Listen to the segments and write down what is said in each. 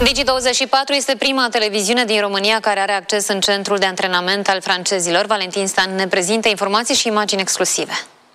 Digi24 este prima televiziune din România care are acces în centrul de antrenament al francezilor. Valentin Stan ne prezintă informații și imagini exclusive.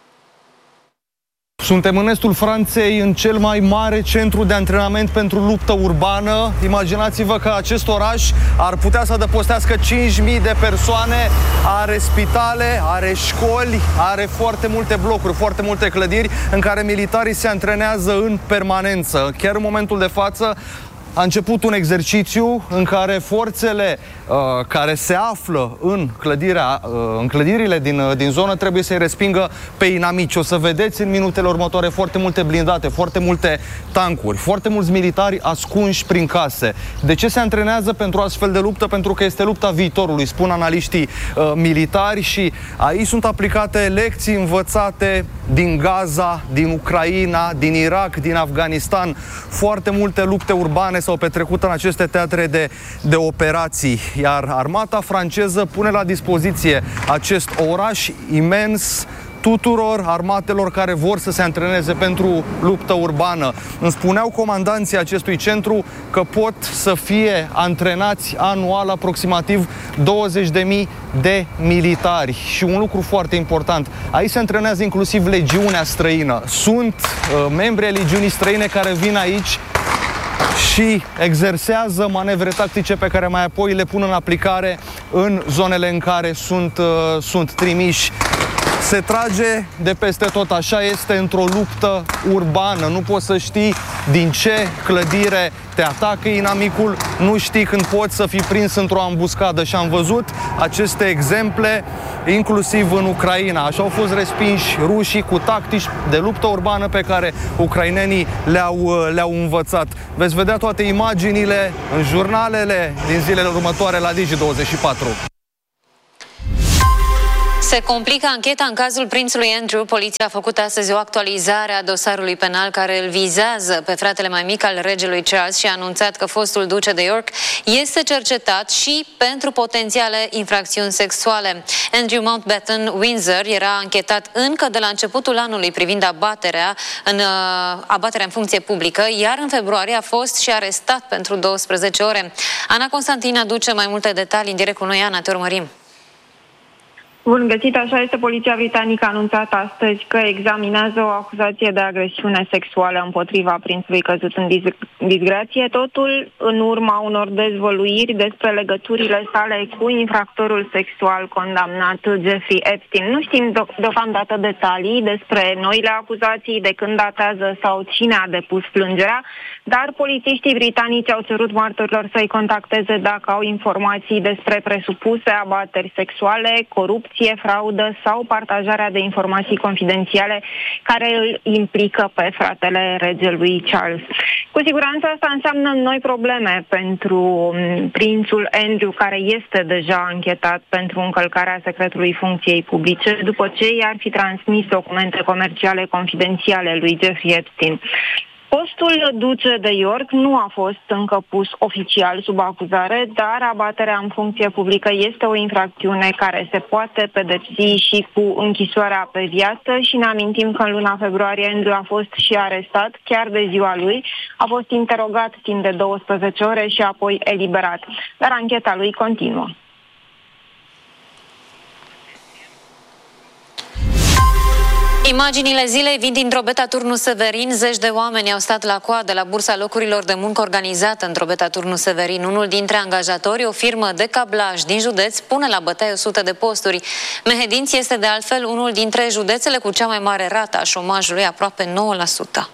Suntem în estul Franței, în cel mai mare centru de antrenament pentru luptă urbană. Imaginați-vă că acest oraș ar putea să adăpostească 5.000 de persoane, are spitale, are școli, are foarte multe blocuri, foarte multe clădiri în care militarii se antrenează în permanență. Chiar în momentul de față a început un exercițiu în care forțele care se află în clădirile din zonă trebuie să-i respingă pe inamici. O să vedeți în minutele următoare foarte multe blindate, foarte multe tancuri, foarte mulți militari ascunși prin case. De ce se antrenează pentru astfel de luptă? Pentru că este lupta viitorului, spun analiștii militari, și aici sunt aplicate lecții învățate din Gaza, din Ucraina, din Irak, din Afganistan. Foarte multe lupte urbane s-au petrecut în aceste teatre de operații, iar armata franceză pune la dispoziție acest oraș imens tuturor armatelor care vor să se antreneze pentru luptă urbană. Îmi spuneau comandanții acestui centru că pot să fie antrenați anual aproximativ 20.000 de militari. Și un lucru foarte important, aici se antrenează inclusiv legiunea străină. Sunt membri ai legiunii străine care vin aici și exersează manevre tactice pe care mai apoi le pun în aplicare în zonele în care sunt trimiși. Se trage de peste tot, așa este într-o luptă urbană. Nu poți să știi din ce clădire te atacă inamicul, nu știi când poți să fii prins într-o ambuscadă. Și am văzut aceste exemple inclusiv în Ucraina. Așa au fost respinși rușii cu tactici de luptă urbană pe care ucrainenii le-au învățat. Veți vedea toate imaginile în jurnalele din zilele următoare la Digi24. Se complică ancheta în cazul prințului Andrew. Poliția a făcut astăzi o actualizare a dosarului penal care îl vizează pe fratele mai mic al regelui Charles și a anunțat că fostul duce de York este cercetat și pentru potențiale infracțiuni sexuale. Andrew Mountbatten Windsor era anchetat încă de la începutul anului privind abaterea în funcție publică, iar în februarie a fost și arestat pentru 12 ore. Ana Constantin aduce mai multe detalii în direct cu noi. Ana, te urmărim. Bun găsit, așa este. Poliția britanică a anunțat astăzi că examinează o acuzație de agresiune sexuală împotriva prințului căzut în disgrație, totul în urma unor dezvăluiri despre legăturile sale cu infractorul sexual condamnat Jeffrey Epstein. Nu știm deocamdată detalii despre noile acuzații, de când datează sau cine a depus plângerea, dar polițiștii britanici au cerut martorilor să-i contacteze dacă au informații despre presupuse abateri sexuale, corupție, fraudă sau partajarea de informații confidențiale care îl implică pe fratele regelui Charles. Cu siguranță asta înseamnă noi probleme pentru prințul Andrew, care este deja anchetat pentru încălcarea secretului funcției publice, după ce i-ar fi transmis documente comerciale confidențiale lui Jeffrey Epstein. Postul duce de York nu a fost încă pus oficial sub acuzare, dar abaterea în funcție publică este o infracțiune care se poate pedepsi și cu închisoarea pe viață și ne amintim că în luna februarie Andrew a fost și arestat, chiar de ziua lui, a fost interogat timp de 12 ore și apoi eliberat, dar ancheta lui continuă. Imaginile zilei vin din Drobeta Turnul Severin. Zeci de oameni au stat la coadă la bursa locurilor de muncă organizată în Drobeta Turnul Severin. Unul dintre angajatori, o firmă de cablaj din județ, pune la bătaie 100 de posturi. Mehedinți este de altfel unul dintre județele cu cea mai mare rată a șomajului, aproape 9%.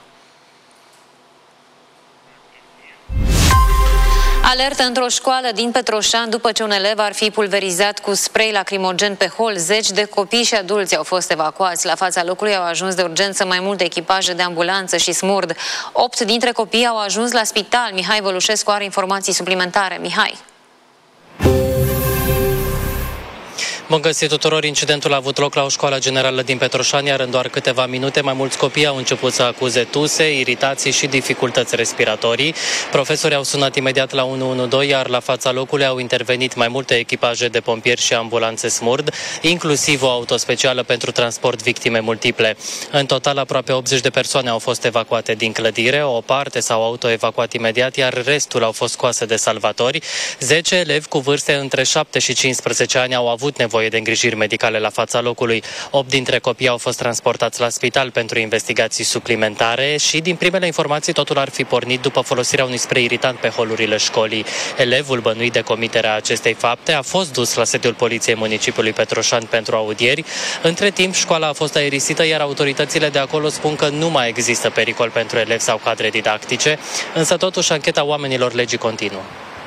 Alertă într-o școală din Petroșani după ce un elev ar fi pulverizat cu spray lacrimogen pe hol. Zeci de copii și adulți au fost evacuați. La fața locului au ajuns de urgență mai multe echipaje de ambulanță și smurd. 8 dintre copii au ajuns la spital. Mihai Vălușescu are informații suplimentare. Mihai. Bun găsit tuturor! Incidentul a avut loc la o școală generală din Petroșani, iar în doar câteva minute mai mulți copii au început să acuze tuse, iritații și dificultăți respiratorii. Profesorii au sunat imediat la 112, iar la fața locului au intervenit mai multe echipaje de pompieri și ambulanțe SMURD, inclusiv o auto specială pentru transport victime multiple. În total, aproape 80 de persoane au fost evacuate din clădire, o parte s-au autoevacuat imediat, iar restul au fost scoase de salvatori. 10 elevi cu vârste între 7 și 15 ani au avut nevoie de îngrijiri medicale la fața locului. 8 dintre copii au fost transportați la spital pentru investigații suplimentare și, din primele informații, totul ar fi pornit după folosirea unui spray iritant pe holurile școlii. Elevul bănuit de comiterea acestei fapte a fost dus la sediul Poliției Municipiului Petroșani pentru audieri. Între timp, școala a fost aerisită, iar autoritățile de acolo spun că nu mai există pericol pentru elevi sau cadre didactice, însă totuși ancheta oamenilor legii continuă.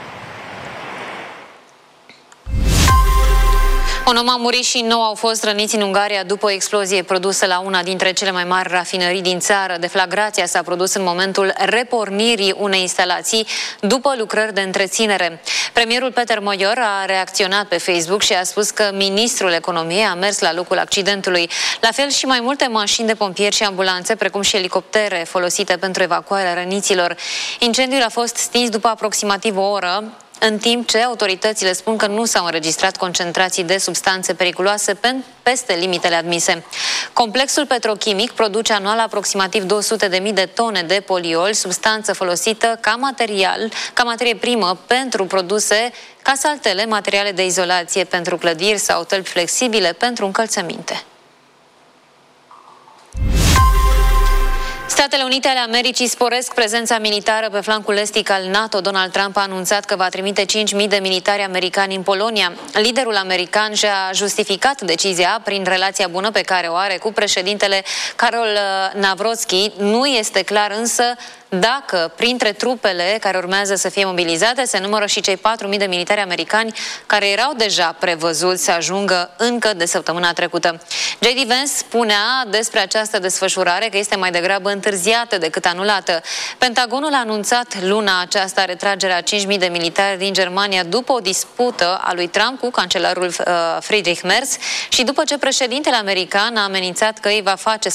Un om a murit și 9 au fost răniți în Ungaria după o explozie produsă la una dintre cele mai mari rafinării din țară. Deflagrația s-a produs în momentul repornirii unei instalații după lucrări de întreținere. Premierul Peter Major a reacționat pe Facebook și a spus că ministrul economiei a mers la locul accidentului. La fel și mai multe mașini de pompieri și ambulanțe, precum și elicoptere folosite pentru evacuarea răniților. Incendiul a fost stins după aproximativ o oră, în timp ce autoritățile spun că nu s-au înregistrat concentrații de substanțe periculoase peste limitele admise. Complexul petrochimic produce anual aproximativ 200.000 de tone de poliol, substanță folosită ca materie primă pentru produse ca saltele, materiale de izolație pentru clădiri sau tălpi flexibile pentru încălțăminte. Statele Unite ale Americii sporesc prezența militară pe flancul estic al NATO. Donald Trump a anunțat că va trimite 5.000 de militari americani în Polonia. Liderul american și-a justificat decizia prin relația bună pe care o are cu președintele Karol Nawrocki. Nu este clar însă dacă printre trupele care urmează să fie mobilizate se numără și cei 4.000 de militari americani care erau deja prevăzuți să ajungă încă de săptămâna trecută. J.D. Vance spunea despre această desfășurare că este mai degrabă întârziată decât anulată. Pentagonul a anunțat luna aceasta retragerea 5.000 de militari din Germania după o dispută a lui Trump cu cancelarul Friedrich Merz și după ce președintele american a amenințat că îi va face